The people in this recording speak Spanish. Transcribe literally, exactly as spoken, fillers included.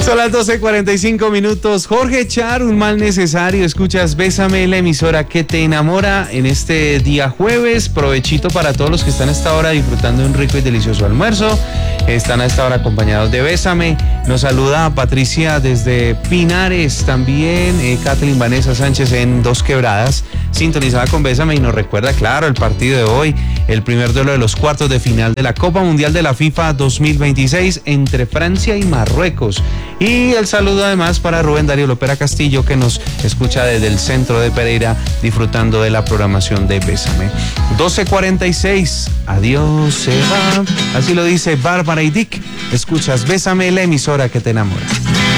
Son las doce cuarenta y cinco minutos. Jorge Char, un mal necesario. Escuchas Bésame, la emisora que te enamora en este día jueves. Provechito para todos los que están a esta hora disfrutando de un rico y delicioso almuerzo. Están a esta hora acompañados de Bésame. Nos saluda Patricia desde Pinares, también eh, Kathleen Vanessa Sánchez en Dos Quebradas, sintonizada con Bésame, y nos recuerda, claro, el partido de hoy, el primer duelo de los cuartos de final de la Copa Mundial de la FIFA dos mil veintiséis entre Francia y Marruecos. Y el saludo además para Rubén Darío Lopera Castillo, que nos escucha desde el centro de Pereira, disfrutando de la programación de Bésame. doce cuarenta y seis, adiós se va, así lo dice Bárbara y Dick. Escuchas Bésame, la emisora que te enamora.